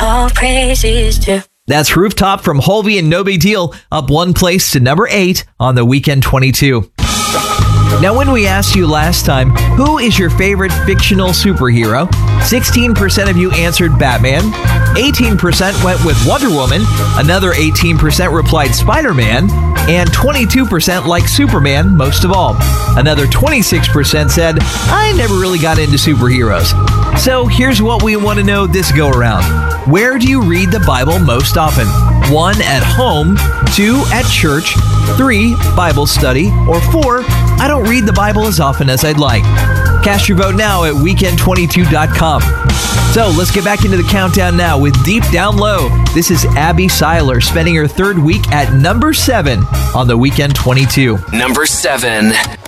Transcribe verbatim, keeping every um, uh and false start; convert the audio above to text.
all praises due. That's Rooftop from Holby and No Big Deal, up one place to number eight on the Weekend twenty-two. Now, when we asked you last time, who is your favorite fictional superhero? sixteen percent of you answered Batman, eighteen percent went with Wonder Woman, another eighteen percent replied Spider-Man, and twenty-two percent like Superman most of all. Another twenty-six percent said, I never really got into superheroes. So here's what we want to know this go around. Where do you read the Bible most often? One, at home. Two, at church. Three, Bible study. Or four, I don't read the Bible as often as I'd like. Cast your vote now at weekend twenty-two dot com. So let's get back into the countdown now with Deep Down Low. This is Abby Seiler spending her third week at number seven on the Weekend twenty-two. Number seven.